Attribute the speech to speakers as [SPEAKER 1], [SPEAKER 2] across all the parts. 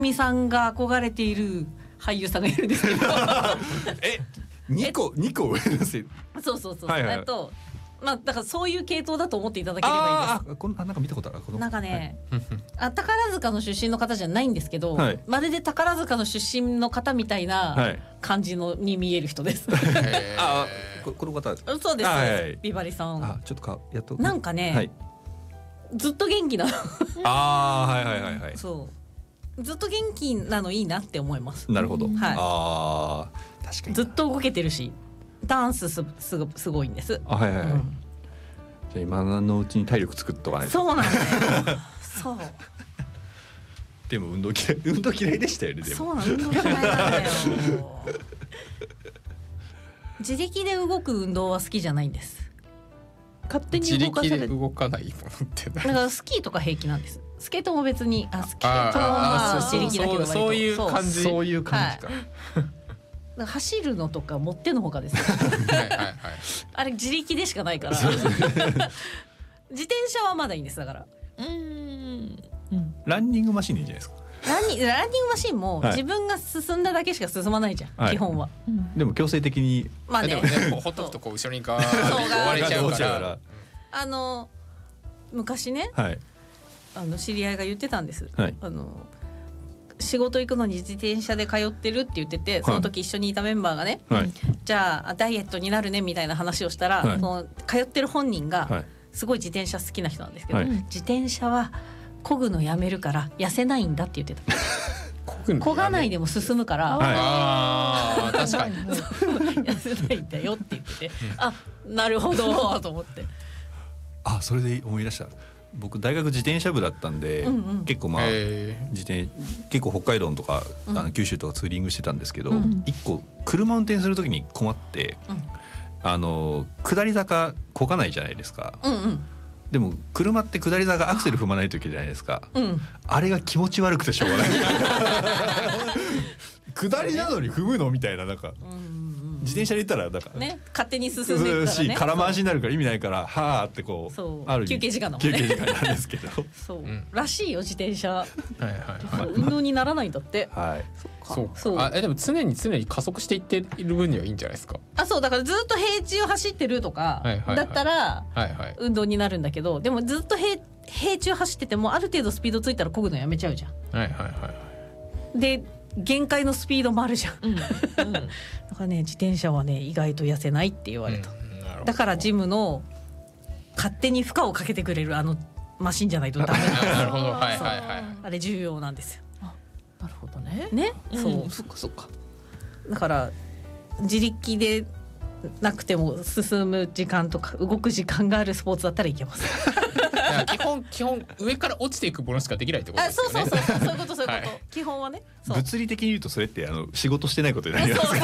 [SPEAKER 1] みさんが憧れている俳優さんがいるんですけど
[SPEAKER 2] 2個上ですよ。
[SPEAKER 1] そう、
[SPEAKER 2] はいはい、
[SPEAKER 1] まあだからそういう系統だと思っていただければいいです。
[SPEAKER 2] このなんか見たことある。
[SPEAKER 1] なんかね、はい、宝塚の出身の方じゃないんですけど、はい、まるで宝塚の出身の方みたいな感じのに見える人です。こ
[SPEAKER 2] の方。
[SPEAKER 1] そうです、はい、ビバリさん。
[SPEAKER 2] ちょっとやっと
[SPEAKER 1] なんかね、はい、ずっと元気な
[SPEAKER 2] はい
[SPEAKER 1] そうずっと元気なのいいなって思います。
[SPEAKER 2] なるほど、
[SPEAKER 1] はい、確かにずっと動けてるしダンスすごいんです。
[SPEAKER 2] じゃあ今のうちに体力作っとかないと。
[SPEAKER 1] そうなんだよそう
[SPEAKER 2] でも運動嫌いでしたよね。でも
[SPEAKER 1] そうなん、運動嫌いなんだよ自力で動く運動は好きじゃないんです。勝手に動かされ
[SPEAKER 3] 自力で動かないものって
[SPEAKER 1] だからスキーとか平気なんです。スケートも別にスケートは自力だけど
[SPEAKER 3] そういう感じ
[SPEAKER 2] か、
[SPEAKER 1] 走るのとか持ってのほかですよあれ自力でしかないから自転車はまだいいんです。だから
[SPEAKER 2] ランニングマシンでいいんじゃないですか。
[SPEAKER 1] ランニングマシンも自分が進んだだけしか進まないじゃん、基本は。
[SPEAKER 2] でも強制的に
[SPEAKER 1] まあね、
[SPEAKER 3] ほっとくとこう後ろにガーッて追われちゃうから
[SPEAKER 1] 昔ね、知り合いが言ってたんです、仕事行くのに自転車で通ってるって言ってて、その時一緒にいたメンバーがね、じゃあダイエットになるねみたいな話をしたら、その通ってる本人がすごい自転車好きな人なんですけど、自転車は漕ぐのやめるから痩せないんだって言ってた。漕がないでも進むから、
[SPEAKER 3] 確かに
[SPEAKER 1] 痩せないんだよって言ってて、なるほどと思って。
[SPEAKER 2] それで思い出した。僕大学自転車部だったんで、結構結構北海道とか九州とかツーリングしてたんですけど、一個車運転する時に困って、下り坂漕がないじゃないですか。でも車って下り坂アクセル踏まないといけないじゃないですか、あれが気持ち悪くてしょうがない下りなのに踏むのみたいな、なんか自転車で行ったらなんか
[SPEAKER 1] ね、勝手に進んでいったらね、
[SPEAKER 2] 空回しになるから意味ないからはーってこうある
[SPEAKER 1] 休憩時間のね、
[SPEAKER 2] 休憩時間なんですけど
[SPEAKER 1] そうらしいよ自転車運動にならないんだって。
[SPEAKER 3] そうでも常に加速していっている分にはいいんじゃないですか。
[SPEAKER 1] そうだからずっと平地を走ってるとかだったら運動になるんだけど、でもずっと平地を走っててもある程度スピードついたら漕ぐのやめちゃうじゃん。で限界のスピードもあるじゃん、だからね自転車はね意外と痩せないって言われた、だからジムの勝手に負荷をかけてくれるマシンじゃないとダメなんです。
[SPEAKER 3] なるほど、
[SPEAKER 1] あれ重要なんですよ。
[SPEAKER 4] なるほどね。
[SPEAKER 1] そっか。だから自力でなくても進む時間とか動く時間があるスポーツだったらいけます。
[SPEAKER 3] 基本上から落ちていくものしかできないってことですよね。
[SPEAKER 1] そういうこと基本はね。
[SPEAKER 2] 物理的に言うとそれって仕事してないことになりますから。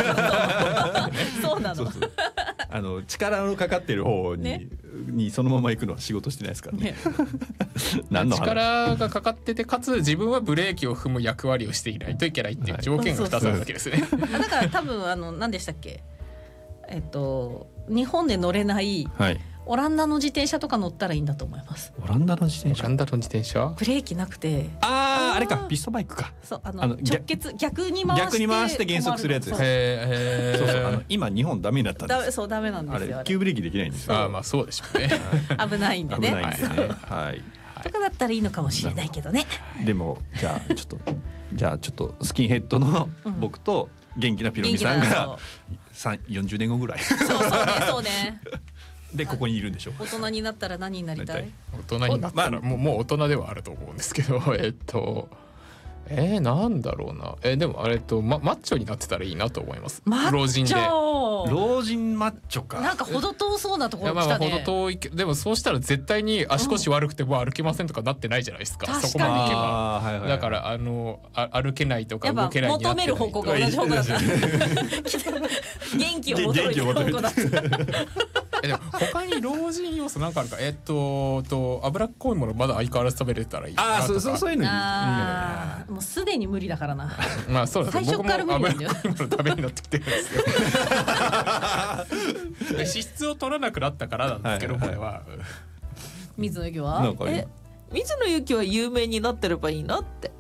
[SPEAKER 1] そうなの。
[SPEAKER 2] 力のかかってる方にそのまま行くのは仕事してないですからね。
[SPEAKER 3] 力がかかっててかつ自分はブレーキを踏む役割をしていないといけないっていう条件が2つあるわけですね。
[SPEAKER 1] だから多分何でしたっけ、日本で乗れないオランダの自転車とか乗ったらいいんだと思います。
[SPEAKER 2] オランダの自転車
[SPEAKER 1] ブレーキなくて、
[SPEAKER 2] あれかピストバイクか。
[SPEAKER 1] そう直結逆に回して
[SPEAKER 2] 減速するやつです。そう今日本ダメになったんです。
[SPEAKER 1] そうダメなんですよ。
[SPEAKER 2] あれ急ブレーキできないんですよ。
[SPEAKER 3] まあそうでしょうね。
[SPEAKER 1] 危ないんでね。とかだったらいいのかもしれないけどね。
[SPEAKER 2] でもじゃあちょっとスキンヘッドの僕と元気なピロミさんが40年後ぐらい。
[SPEAKER 1] そうね。
[SPEAKER 2] でここにいるんでしょう。
[SPEAKER 1] 大人になったら何になりたい？
[SPEAKER 3] 大人になったらもう大人ではあると思うんですけど、なんだろうな。でもマッチョになってたらいいなと思います。老人
[SPEAKER 2] マッチョか。
[SPEAKER 1] なんか程遠そうなところ来たね。
[SPEAKER 3] 程遠いけど、でもそうしたら絶対に足腰悪くても歩けませんとかなってないじゃないですか。そこまでいけば。だから歩けないとか動けないになってない。求める方向が同じ方向だった。元気を求める方向だった。でも他に老人要素なんかあるか。脂っこいものまだ相変わらず食べれたらいいなとか。
[SPEAKER 2] そういうのいいよね。
[SPEAKER 1] もうすでに無理だからな。
[SPEAKER 3] まあそうです。
[SPEAKER 1] 最初から無理なんだよ。
[SPEAKER 3] 僕も脂っこいもの食べになってきてるんですよ。脂質を取らなくなったからなんですけど、これは。
[SPEAKER 1] 水野由紀は？
[SPEAKER 4] 水野由紀は有名になってればいいなって。